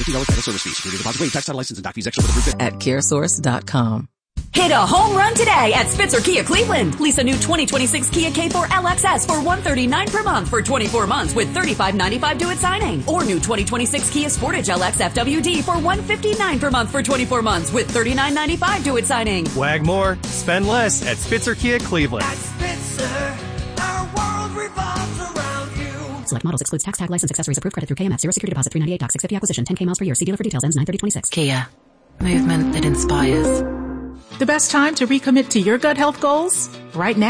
$50 title service fee. Security deposit waived. Tax title license and doc fees extra with approved At CareSource.com. Hit a home run today at Spitzer Kia Cleveland. Lease a new 2026 Kia K4 LXS for $139 per month for 24 months with $35.95 due at signing. Or new 2026 Kia Sportage LX FWD for $159 per month for 24 months with $39.95 due at signing. Wag more, spend less at Spitzer Kia Cleveland. At Spitzer, our world revolves around you. Select models excludes tax, tag, license, accessories, approved credit through KMF. 0 security deposit, $398, doc, 650 acquisition, 10K miles per year. See dealer for details. Ends 9/30/26. Kia. Movement that inspires. The best time to recommit to your gut health goals? Right now.